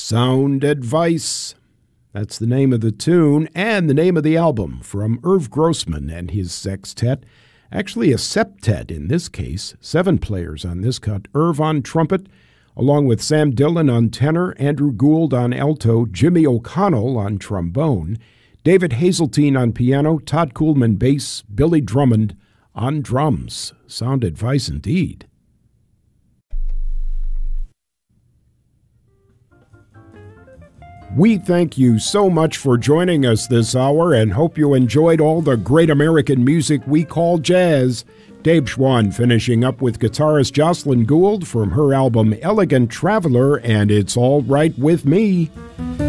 Sound Advice. That's the name of the tune and the name of the album from Irv Grossman and his sextet. Actually a septet in this case. 7 players on this cut. Irv on trumpet, along with Sam Dillon on tenor, Andrew Gould on alto, Jimmy O'Connell on trombone, David Hazeltine on piano, Todd Kuhlman bass, Billy Drummond on drums. Sound advice indeed. We thank you so much for joining us this hour and hope you enjoyed all the great American music we call jazz. Dave Schwann finishing up with guitarist Jocelyn Gould from her album Elegant Traveler and It's All Right With Me.